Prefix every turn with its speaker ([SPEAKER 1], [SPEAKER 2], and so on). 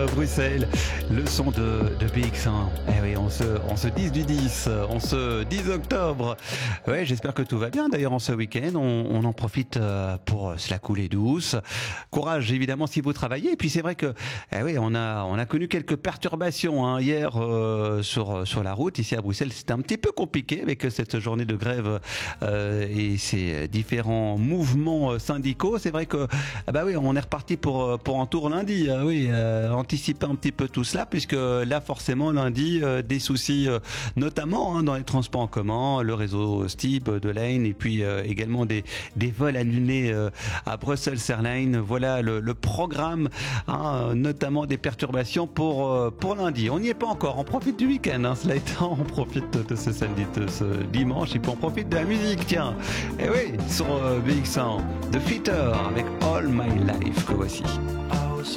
[SPEAKER 1] Bruxelles, le son de BX1. Eh oui, on se 10 du 10, on se 10 octobre. Ouais, j'espère que tout va bien. D'ailleurs, en ce week-end, on en profite pour se la couler douce. Courage, évidemment, si vous travaillez. Et puis, c'est vrai que, oui, on a connu quelques perturbations hier sur la route ici à Bruxelles. C'était un petit peu compliqué avec cette journée de grève et ces différents mouvements syndicaux. C'est vrai que, oui, on est reparti pour un tour lundi. Oui, anticiper un petit peu tout cela, puisque là, forcément, lundi, des soucis, notamment dans les transports en commun, le réseau Stib de Lane, et puis également des vols annulés à Brussels Airlines. Voilà le programme, notamment des perturbations pour lundi. On n'y est pas encore, on profite du week-end, cela étant, on profite de ce samedi, de ce dimanche, et puis on profite de la musique, tiens. Et oui, sur BX1, The Fitter avec All My Life, que voici.